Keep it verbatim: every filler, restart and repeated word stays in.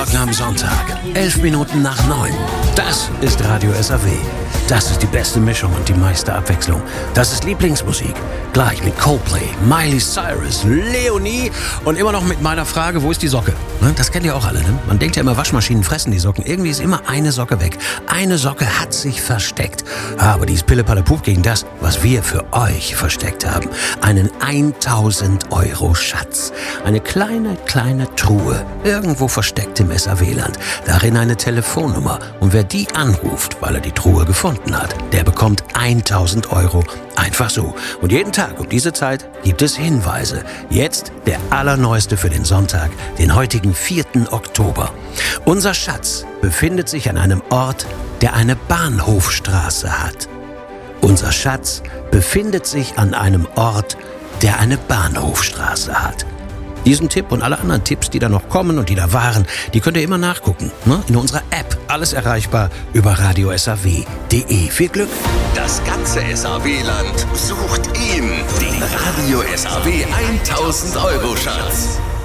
Morgen am Sonntag, elf Minuten nach neun. Das ist Radio S A W. Das ist die beste Mischung und die meiste Abwechslung. Das ist Lieblingsmusik. Gleich mit Coldplay, Miley Cyrus, Leonie und immer noch mit meiner Frage, wo ist die Socke? Das kennt ihr auch alle, ne? Man denkt ja immer, Waschmaschinen fressen die Socken. Irgendwie ist immer eine Socke weg. Eine Socke hat sich versteckt. Aber die ist Pille-Palle-Pup gegen das, was wir für euch versteckt haben. Einen tausend Euro Schatz. Eine kleine, kleine Truhe. Irgendwo versteckt im S A W-Land. Darin eine Telefonnummer. Und wer die anruft, weil er die Truhe gefunden hat, der bekommt tausend Euro. Einfach so. Und jeden Tag um diese Zeit gibt es Hinweise. Jetzt der allerneueste für den Sonntag, den heutigen vierten Oktober. Unser Schatz befindet sich an einem Ort, der eine Bahnhofstraße hat. Unser Schatz befindet sich an einem Ort, der eine Bahnhofstraße hat. Diesen Tipp und alle anderen Tipps, die da noch kommen und die da waren, die könnt ihr immer nachgucken, ne? In unserer App. Alles erreichbar über radio s a w punkt d e. Viel Glück! Das ganze S A W-Land sucht ihn. Den Radio S A W tausend Euro Schatz.